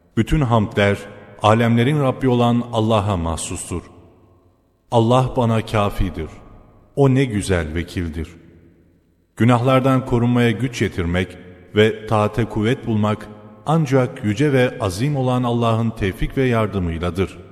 Bütün hamdler, alemlerin Rabbi olan Allah'a mahsustur. Allah bana kafidir. O ne güzel vekildir. Günahlardan korunmaya güç yetirmek ve taate kuvvet bulmak ancak yüce ve azim olan Allah'ın tevfik ve yardımıyladır.